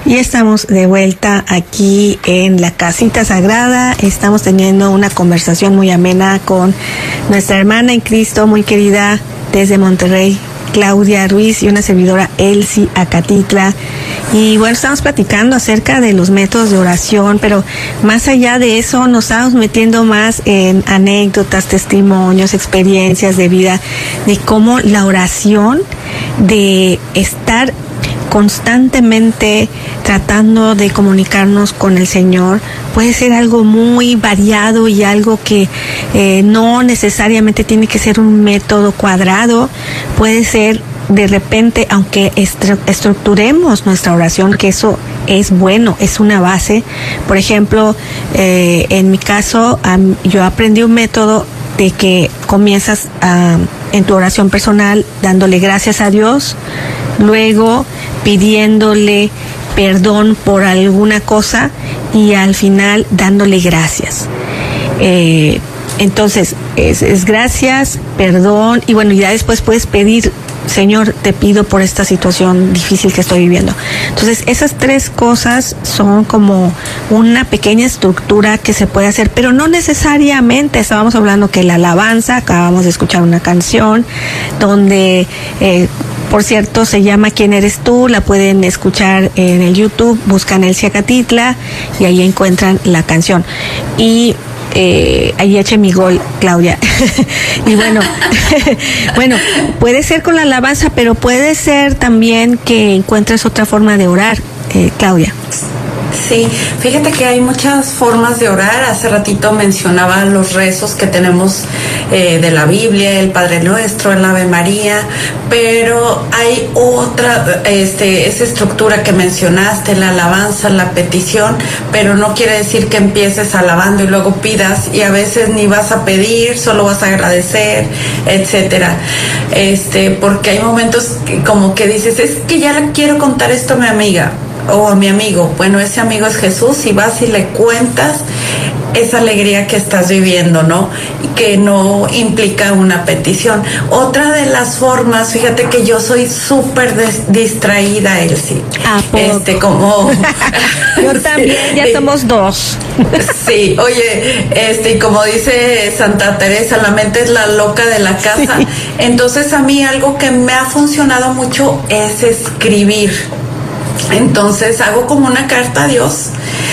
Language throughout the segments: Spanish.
Y estamos de vuelta aquí en la Casita Sagrada. Estamos teniendo una conversación muy amena con nuestra hermana en Cristo, muy querida desde Monterrey, Claudia Ruiz, y una servidora, Elsie Acatitla. Y bueno, estamos platicando acerca de los métodos de oración, pero más allá de eso nos estamos metiendo más en anécdotas, testimonios, experiencias de vida, de cómo la oración, de estar constantemente tratando de comunicarnos con el Señor, puede ser algo muy variado y algo que no necesariamente tiene que ser un método cuadrado. Puede ser de repente, aunque estructuremos nuestra oración, que eso es bueno, es una base. Por ejemplo, en mi caso, yo aprendí un método de que comienzas en tu oración personal dándole gracias a Dios, luego pidiéndole perdón por alguna cosa y al final dándole gracias. Entonces es gracias, perdón, y bueno, ya después puedes pedir: Señor, te pido por esta situación difícil que estoy viviendo. Entonces, esas tres cosas son como una pequeña estructura que se puede hacer, pero no necesariamente. Estábamos hablando que la alabanza, acabamos de escuchar una canción donde, por cierto, se llama ¿Quién eres tú? La pueden escuchar en el YouTube, buscan Elsie Acatitla y ahí encuentran la canción. Y ahí eché mi gol, Claudia. Y bueno, bueno, puede ser con la alabanza, pero puede ser también que encuentres otra forma de orar, Claudia. Sí, fíjate que hay muchas formas de orar. Hace ratito mencionaba los rezos que tenemos de la Biblia, el Padre Nuestro, el Ave María, pero hay otra, esa estructura que mencionaste, la alabanza, la petición, pero no quiere decir que empieces alabando y luego pidas, y a veces ni vas a pedir, solo vas a agradecer, etcétera. Porque hay momentos como que dices, es que ya le quiero contar esto a mi amiga o a mi amigo. Bueno, ese amigo es Jesús, y vas y le cuentas esa alegría que estás viviendo, ¿no? Que no implica una petición. Otra de las formas, fíjate que yo soy súper distraída, Elsie. Como yo también, sí, ya somos dos. Sí, oye, y como dice Santa Teresa, la mente es la loca de la casa. Sí. Entonces, a mí algo que me ha funcionado mucho es escribir. Entonces hago como una carta a Dios,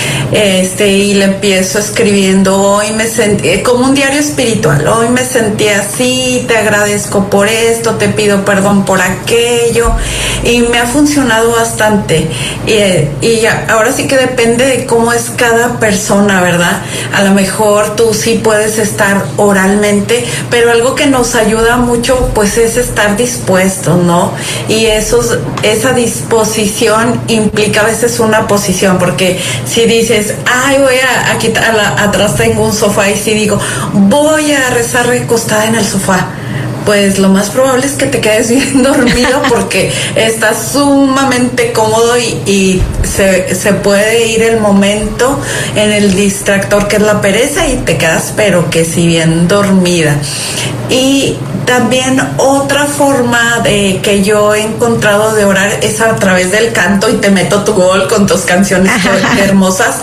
y le empiezo escribiendo: hoy me sentí como un diario espiritual, hoy me sentí así, te agradezco por esto, te pido perdón por aquello, y me ha funcionado bastante. Y ahora sí que depende de cómo es cada persona, ¿verdad? A lo mejor tú sí puedes estar oralmente, pero algo que nos ayuda mucho pues es estar dispuestos, ¿no? Y esa disposición implica a veces una posición, porque si dices, ay, voy a quitar, atrás tengo un sofá, y si digo, voy a rezar recostada en el sofá, pues lo más probable es que te quedes bien dormido, porque estás sumamente cómodo y se puede ir el momento en el distractor, que es la pereza, y te quedas pero que si bien dormida. Y también otra forma de que yo he encontrado de orar es a través del canto, y te meto tu gol con tus canciones hermosas.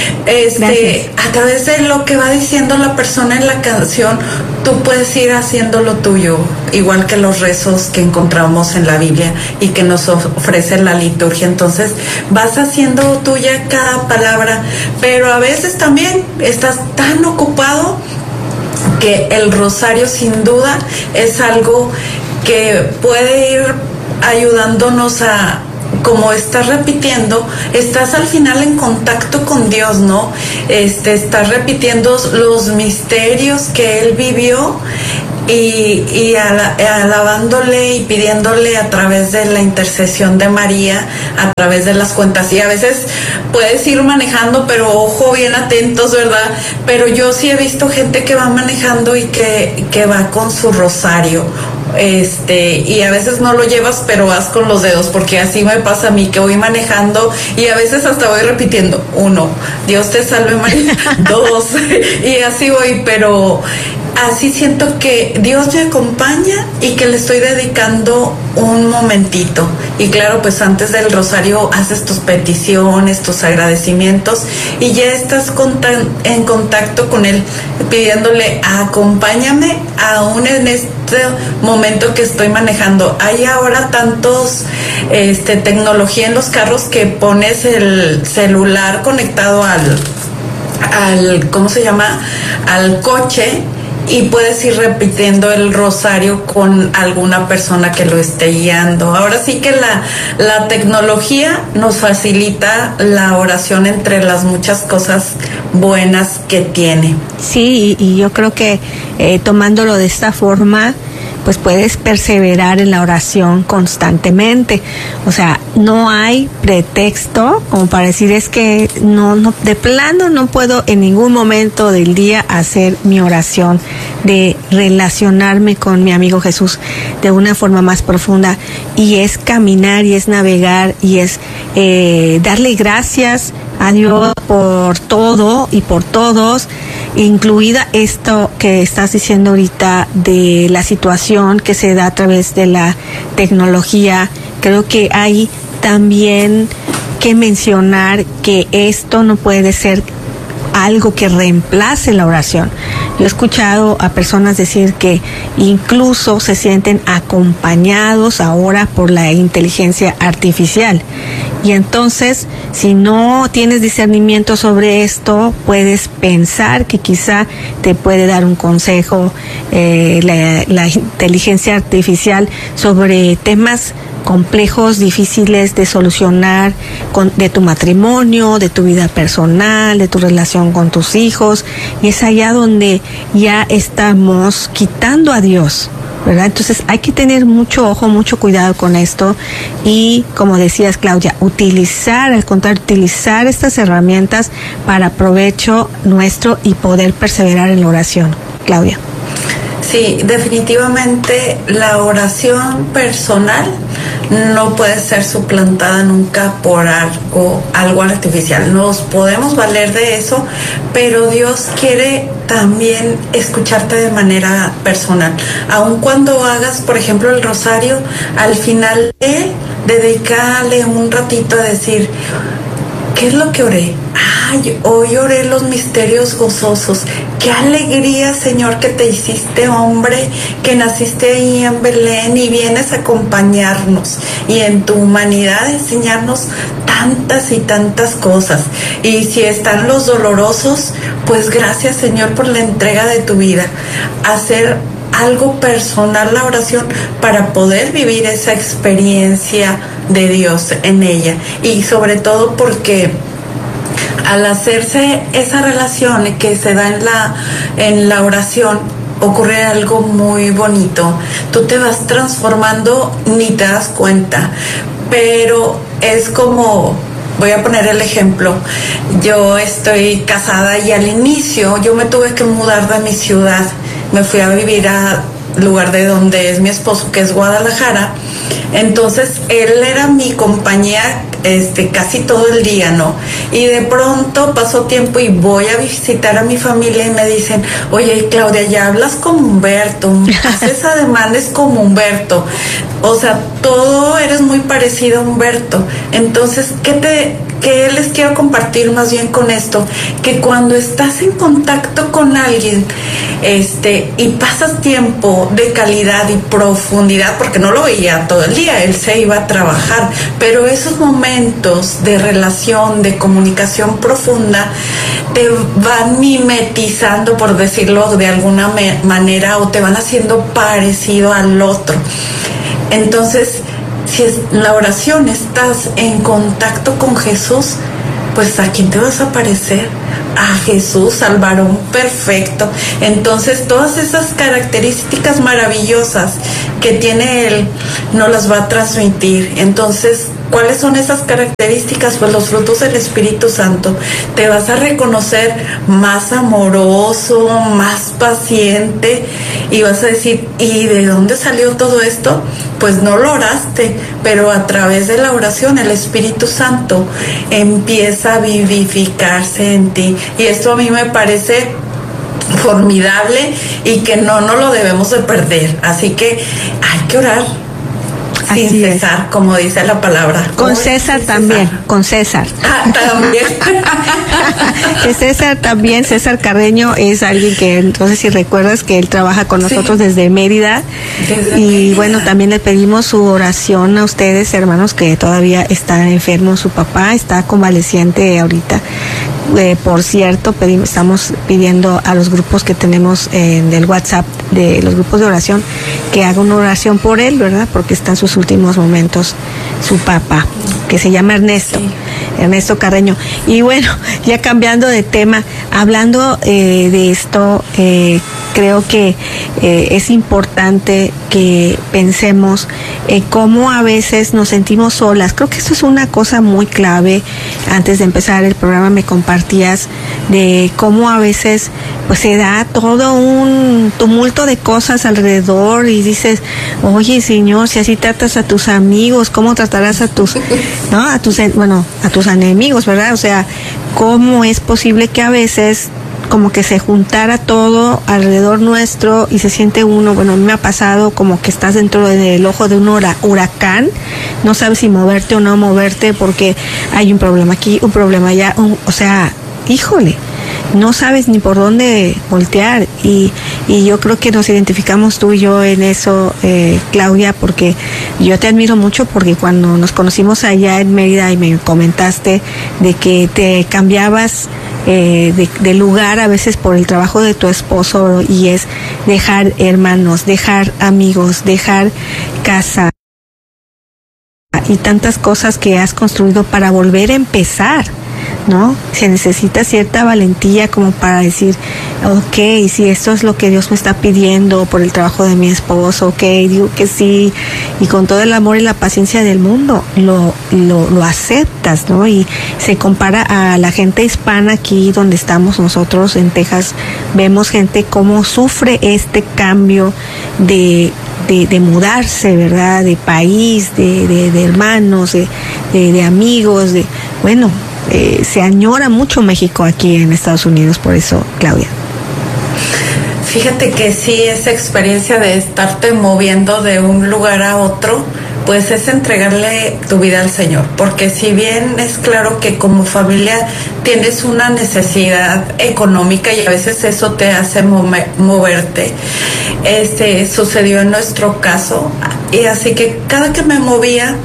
A través de lo que va diciendo la persona en la canción, tú puedes ir haciendo lo tuyo, igual que los rezos que encontramos en la Biblia y que nos ofrece la liturgia. Entonces vas haciendo tuya cada palabra, pero a veces también estás tan ocupado que el rosario sin duda es algo que puede ir ayudándonos a, como estás repitiendo, estás al final en contacto con Dios, ¿no? Estás repitiendo los misterios que Él vivió, y alabándole y pidiéndole a través de la intercesión de María, a través de las cuentas. Y a veces puedes ir manejando, pero ojo, bien atentos, ¿verdad? Pero yo sí he visto gente que va manejando y que va con su rosario, y a veces no lo llevas, pero vas con los dedos, porque así me pasa a mí, que voy manejando y a veces hasta voy repitiendo: 1, Dios te salve María, 2, y así voy, pero así siento que Dios me acompaña y que le estoy dedicando un momentito. Y claro, pues antes del rosario haces tus peticiones, tus agradecimientos y ya estás en contacto con Él, pidiéndole acompáñame aún en este momento que estoy manejando. Hay ahora tantos tecnología en los carros que pones el celular conectado al ¿cómo se llama? Al coche, y puedes ir repitiendo el rosario con alguna persona que lo esté guiando. Ahora sí que la tecnología nos facilita la oración entre las muchas cosas buenas que tiene. Sí, y yo creo que tomándolo de esta forma, pues puedes perseverar en la oración constantemente. O sea, no hay pretexto como para decir es que no, de plano no puedo en ningún momento del día hacer mi oración, de relacionarme con mi amigo Jesús de una forma más profunda, y es caminar y es navegar y es darle gracias a Dios por todo y por todos, incluida esto que estás diciendo ahorita de la situación que se da a través de la tecnología. Creo que hay también que mencionar que esto no puede ser algo que reemplace la oración. Yo he escuchado a personas decir que incluso se sienten acompañados ahora por la inteligencia artificial. Y entonces, si no tienes discernimiento sobre esto, puedes pensar que quizá te puede dar un consejo la inteligencia artificial sobre temas complejos, difíciles de solucionar, de tu matrimonio, de tu vida personal, de tu relación con tus hijos, y es allá donde ya estamos quitando a Dios, ¿verdad? Entonces hay que tener mucho ojo, mucho cuidado con esto, y como decías, Claudia, utilizar estas herramientas para provecho nuestro y poder perseverar en la oración. Claudia. Sí, definitivamente la oración personal no puede ser suplantada nunca por algo artificial. Nos podemos valer de eso, pero Dios quiere también escucharte de manera personal. Aun cuando hagas, por ejemplo, el rosario, al final dedícale un ratito a decir, ¿qué es lo que oré? Hoy oré los misterios gozosos. Qué alegría, Señor, que te hiciste hombre, que naciste ahí en Belén y vienes a acompañarnos y en tu humanidad enseñarnos tantas y tantas cosas. Y si están los dolorosos, pues gracias, Señor, por la entrega de tu vida. Hacer algo personal la oración para poder vivir esa experiencia de Dios en ella, y sobre todo porque al hacerse esa relación que se da en la oración, ocurre algo muy bonito. Tú te vas transformando, ni te das cuenta, pero es como, voy a poner el ejemplo, yo estoy casada y al inicio yo me tuve que mudar de mi ciudad, me fui a vivir al lugar de donde es mi esposo, que es Guadalajara. Entonces él era mi compañía casi todo el día, ¿no? Y de pronto pasó tiempo y voy a visitar a mi familia y me dicen, oye, Claudia, ya hablas como Humberto, haces ademanes como Humberto, o sea, todo eres muy parecido a Humberto. Entonces, ¿qué les quiero compartir más bien con esto? Que cuando estás en contacto con alguien y pasas tiempo de calidad y profundidad, porque no lo veía todo el día, él se iba a trabajar, pero esos momentos de relación, de comunicación profunda, te van mimetizando, por decirlo de alguna manera, o te van haciendo parecido al otro. Entonces, si en la oración estás en contacto con Jesús, pues ¿a quién te vas a parecer? A Jesús, al varón perfecto. Entonces todas esas características maravillosas que tiene Él nos las va a transmitir. Entonces, ¿cuáles son esas características? Pues los frutos del Espíritu Santo. Te vas a reconocer más amoroso, más paciente, y vas a decir, ¿y de dónde salió todo esto? Pues no lo oraste, pero a través de la oración el Espíritu Santo empieza a vivificarse en ti. Y esto a mí me parece formidable y que no lo debemos de perder. Así que hay que orar sin cesar, como dice la palabra. Con César también, con César. También. Que César también, César Carreño es alguien que, entonces si recuerdas que él trabaja con nosotros desde Mérida. Bueno, también le pedimos su oración a ustedes, hermanos, que todavía está enfermo su papá, está convaleciente ahorita. Por cierto, estamos pidiendo a los grupos que tenemos del WhatsApp, de los grupos de oración, que haga una oración por él, ¿verdad? Porque está en sus últimos momentos su papá, que se llama Ernesto. Sí. Ernesto Carreño. Y bueno, ya cambiando de tema, hablando de esto, creo que es importante que pensemos cómo a veces nos sentimos solas. Creo que esto es una cosa muy clave. Antes de empezar el programa me compartías de cómo a veces pues se da todo un tumulto de cosas alrededor y dices, oye Señor, si así tratas a tus amigos, ¿cómo tratarás a tus, no, a tus enemigos, ¿verdad? O sea, ¿cómo es posible que a veces como que se juntara todo alrededor nuestro y se siente uno, bueno, a mí me ha pasado como que estás dentro del ojo de un huracán, no sabes si moverte o no moverte porque hay un problema aquí, un problema allá, o sea, híjole, no sabes ni por dónde voltear y yo creo que nos identificamos tú y yo en eso, Claudia, porque yo te admiro mucho porque cuando nos conocimos allá en Mérida y me comentaste de que te cambiabas de lugar a veces por el trabajo de tu esposo y es dejar hermanos, dejar amigos, dejar casa y tantas cosas que has construido para volver a empezar, ¿no? Se necesita cierta valentía como para decir, ok, si esto es lo que Dios me está pidiendo por el trabajo de mi esposo, ok, digo que sí, y con todo el amor y la paciencia del mundo lo aceptas, ¿no? Y se compara a la gente hispana aquí donde estamos nosotros en Texas, vemos gente cómo sufre este cambio de mudarse, ¿verdad? De país, de hermanos, de amigos, bueno, se añora mucho México aquí en Estados Unidos, por eso, Claudia. Fíjate que sí, esa experiencia de estarte moviendo de un lugar a otro, pues es entregarle tu vida al Señor, porque si bien es claro que como familia tienes una necesidad económica y a veces eso te hace moverte, sucedió en nuestro caso, y así que cada que me movía,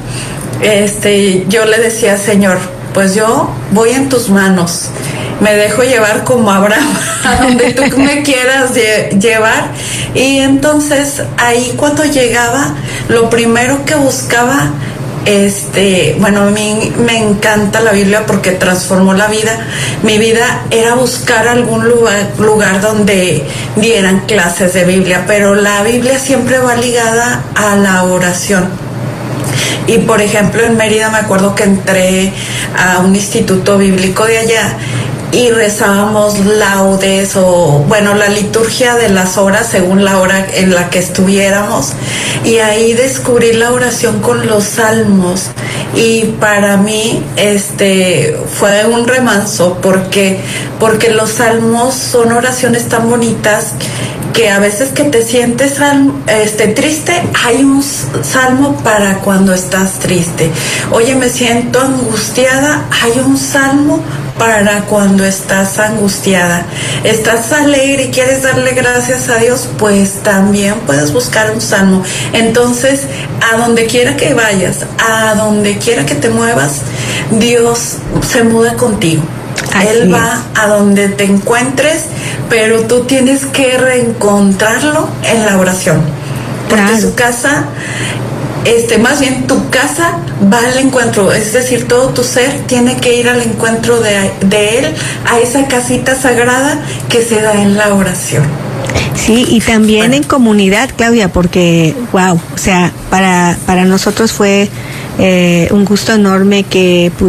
yo le decía, Señor, pues yo voy en tus manos, me dejo llevar como Abraham, a donde tú me quieras llevar. Y entonces ahí cuando llegaba, lo primero que buscaba, bueno, a mí me encanta la Biblia porque transformó la vida. Mi vida era buscar algún lugar donde dieran clases de Biblia, pero la Biblia siempre va ligada a la oración. Y por ejemplo en Mérida me acuerdo que entré a un instituto bíblico de allá y rezábamos laudes o bueno, la liturgia de las horas según la hora en la que estuviéramos, y ahí descubrí la oración con los salmos y para mí fue un remanso porque los salmos son oraciones tan bonitas que a veces que te sientes triste, hay un salmo para cuando estás triste. Oye, me siento angustiada, hay un salmo para cuando estás angustiada. Estás alegre y quieres darle gracias a Dios, pues también puedes buscar un salmo. Entonces, a donde quiera que vayas, a donde quiera que te muevas, Dios se muda contigo. Él va a donde te encuentres, pero tú tienes que reencontrarlo en la oración. Porque claro, su casa, más bien tu casa va al encuentro, es decir, todo tu ser tiene que ir al encuentro de Él, a esa casita sagrada que se da en la oración. Sí, y también en comunidad, Claudia, porque, wow, o sea, para nosotros fue un gusto enorme que